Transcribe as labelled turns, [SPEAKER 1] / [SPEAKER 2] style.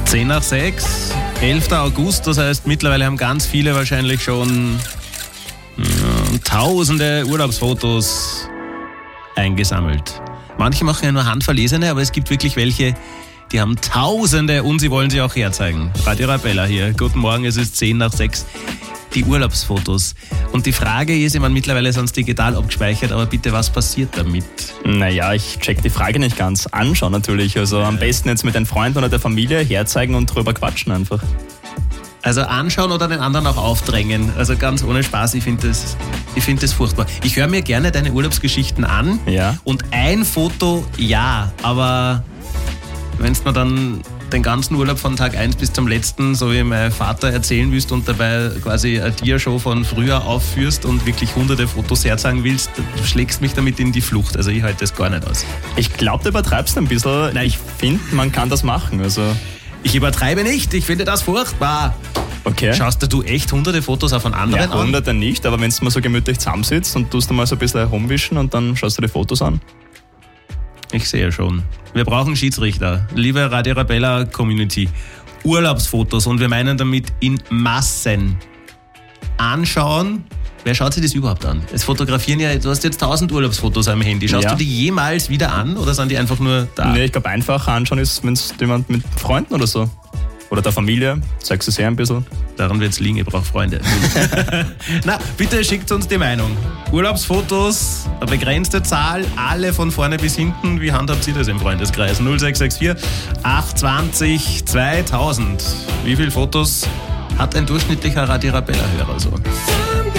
[SPEAKER 1] 10 nach 6, 11. August, das heißt, mittlerweile haben ganz viele wahrscheinlich schon tausende Urlaubsfotos eingesammelt. Manche machen ja nur handverlesene, aber es gibt wirklich welche, die haben tausende und sie wollen sie auch herzeigen. Radio Arabella hier, guten Morgen, es ist 10 nach 6. Die Urlaubsfotos. Und die Frage ist, ich meine, mittlerweile sind es digital abgespeichert, aber bitte, was passiert damit?
[SPEAKER 2] Naja, ich check die Frage nicht ganz. Anschauen natürlich. Also am besten jetzt mit den Freunden oder der Familie herzeigen und drüber quatschen einfach.
[SPEAKER 1] Also anschauen oder den anderen auch aufdrängen. Also ganz ohne Spaß, ich finde das furchtbar. Ich höre mir gerne deine Urlaubsgeschichten an.
[SPEAKER 2] Ja.
[SPEAKER 1] Und ein Foto, ja, aber wenn es mir dann den ganzen Urlaub von Tag 1 bis zum letzten, so wie mein Vater erzählen willst und dabei quasi eine Dia-Show von früher aufführst und wirklich hunderte Fotos herzeigen willst, du schlägst mich damit in die Flucht. Also ich halte das gar nicht aus.
[SPEAKER 2] Ich glaube, du übertreibst ein bisschen.
[SPEAKER 1] Nein.
[SPEAKER 2] Ich finde, man kann das machen. Also.
[SPEAKER 1] Ich übertreibe nicht, ich finde das furchtbar.
[SPEAKER 2] Okay.
[SPEAKER 1] Schaust du echt hunderte Fotos auf einen anderen
[SPEAKER 2] Ja, hunderte nicht, aber wenn du mal so gemütlich zusammensitzt und tust du mal so ein bisschen herumwischen und dann schaust du die Fotos an.
[SPEAKER 1] Ich sehe schon. Wir brauchen Schiedsrichter. Liebe Radio Arabella Community. Urlaubsfotos und wir meinen damit in Massen. Anschauen. Wer schaut sich das überhaupt an? Es fotografieren ja, du hast jetzt 1000 Urlaubsfotos am Handy. Schaust du die jemals wieder an oder sind die einfach nur da?
[SPEAKER 2] Nee, ich glaube, einfach anschauen ist, wenn es jemand mit Freunden oder so. Oder der Familie, zeigst du sehr ein bisschen.
[SPEAKER 1] Daran wird es liegen, ich brauche Freunde. Na, bitte schickt uns die Meinung. Urlaubsfotos, eine begrenzte Zahl, alle von vorne bis hinten. Wie handhabt ihr das im Freundeskreis? 0664 820 2000. Wie viele Fotos hat ein durchschnittlicher Radio Arabella-Hörer so?